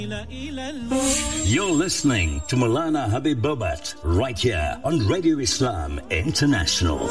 You're listening to Maulana Habib Bobat right here on Radio Islam International.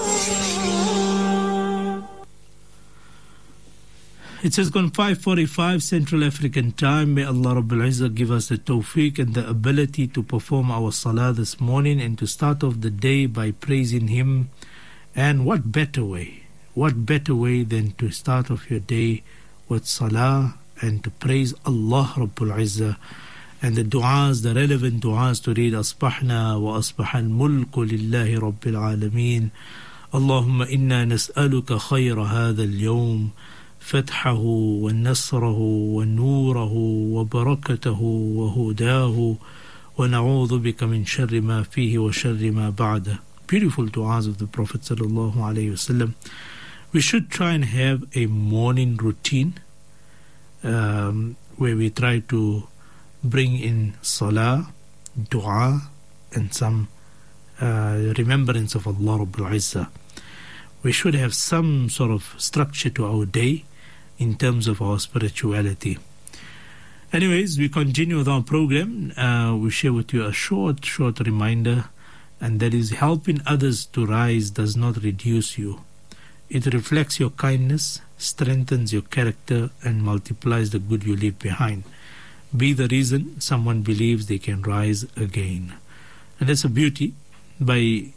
It says gone 5:45 Central African Time. May Allah Rabbul Izzah give us the tawfiq and the ability to perform our salah this morning and to start off the day by praising Him. And what better way than to start off your day with salah and to praise Allah Rabbul Izzah, and the du'as, the relevant du'as to read Asbahna wa asbaha al-mulku lillahi Rabbil Alameen. Allahumma inna nas'aluka khayra hadha al-yawm, فتحه ونصره ونوره وبركته وهداه ونعوذ بك من شر ما فيه وشر ما بعده. Beautiful du'as of the Prophet sallallahu alaihi wasallam. We should try and have a morning routine where we try to bring in salah, dua, and some remembrance of Allah Rabbul Izzah. We should have some sort of structure to our day in terms of our spirituality. Anyways, we continue with our program. We share with you a short reminder, and that is helping others to rise does not reduce you. It reflects your kindness, strengthens your character, and multiplies the good you leave behind. Be the reason someone believes they can rise again. And that's a beauty. By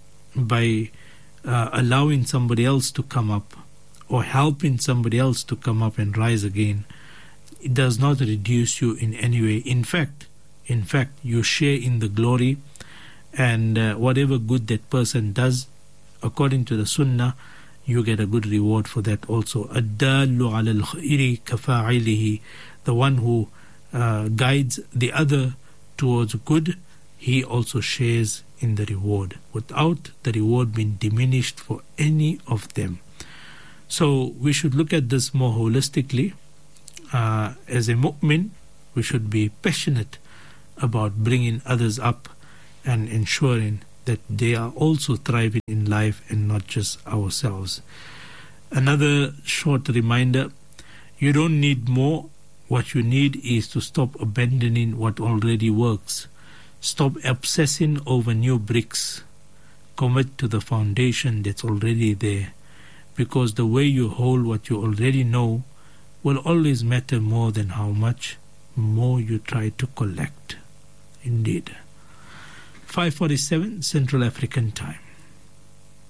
allowing somebody else to come up or helping somebody else to come up and rise again, it does not reduce you in any way. In fact, you share in the glory, and whatever good that person does, according to the Sunnah, you get a good reward for that also. Ad-dallu ala al-khayri kafa'ilihi, the one who guides the other towards good, he also shares in the reward, without the reward being diminished for any of them. So we should look at this more holistically. As a mu'min, we should be passionate about bringing others up and ensuring that they are also thriving in life and not just ourselves. Another short reminder: you don't need more. What you need is to stop abandoning what already works. Stop obsessing over new bricks. Commit to the foundation that's already there, because the way you hold what you already know will always matter more than how much more you try to collect. Indeed. 5:47 Central African Time.